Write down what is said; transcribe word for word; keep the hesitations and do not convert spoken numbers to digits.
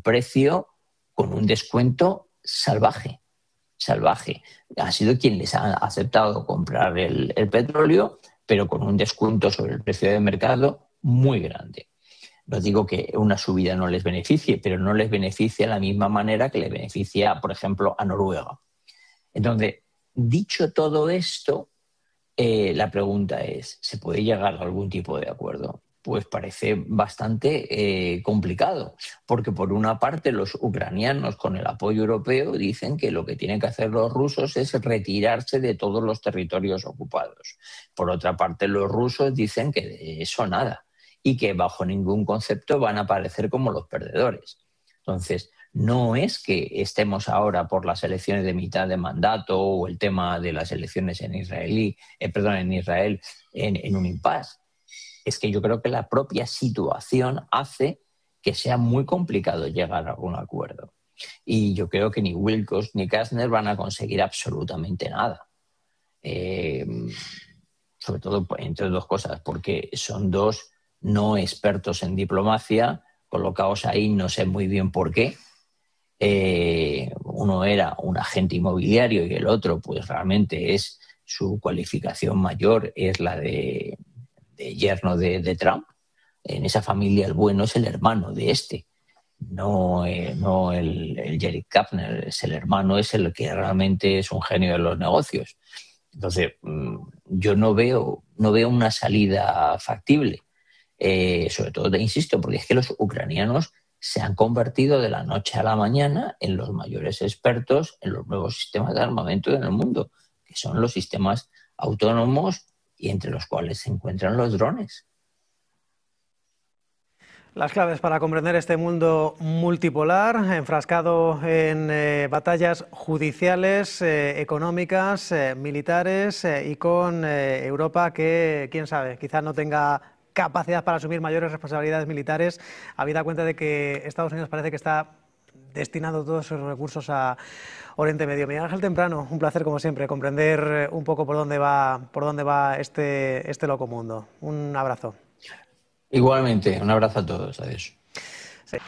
precio con un descuento salvaje, salvaje. Ha sido quien les ha aceptado comprar el, el petróleo, pero con un descuento sobre el precio de mercado muy grande. No digo que una subida no les beneficie, pero no les beneficia de la misma manera que le beneficia, por ejemplo, a Noruega. Entonces, dicho todo esto, eh, la pregunta es, ¿se puede llegar a algún tipo de acuerdo? Pues parece bastante eh, complicado, porque por una parte los ucranianos con el apoyo europeo dicen que lo que tienen que hacer los rusos es retirarse de todos los territorios ocupados. Por otra parte, los rusos dicen que de eso nada y que bajo ningún concepto van a aparecer como los perdedores. Entonces, no es que estemos ahora por las elecciones de mitad de mandato o el tema de las elecciones en, israelí, eh, perdón, en Israel en, en un impasse. Es que yo creo que la propia situación hace que sea muy complicado llegar a algún acuerdo. Y yo creo que ni Wilkos ni Kastner van a conseguir absolutamente nada. Eh, sobre todo entre dos cosas, porque son dos no expertos en diplomacia, colocados ahí no sé muy bien por qué. Eh, uno era un agente inmobiliario y el otro pues realmente es su cualificación mayor es la de, de yerno de, de Trump. En esa familia el bueno es el hermano de este, no, eh, no el, el Jared Kushner, es el hermano, es el que realmente es un genio de los negocios. Entonces yo no veo, no veo una salida factible, eh, sobre todo, te insisto, porque es que los ucranianos se han convertido de la noche a la mañana en los mayores expertos en los nuevos sistemas de armamento en el mundo, que son los sistemas autónomos y entre los cuales se encuentran los drones. Las claves para comprender este mundo multipolar, enfrascado en eh, batallas judiciales, eh, económicas, eh, militares eh, y con eh, Europa que, quién sabe, quizás no tenga capacidad para asumir mayores responsabilidades militares, habida cuenta de que Estados Unidos parece que está destinando todos sus recursos a Oriente Medio. Miguel Ángel Temprano, un placer como siempre comprender un poco por dónde va, por dónde va este, este loco mundo. Un abrazo. Igualmente, un abrazo a todos. Adiós.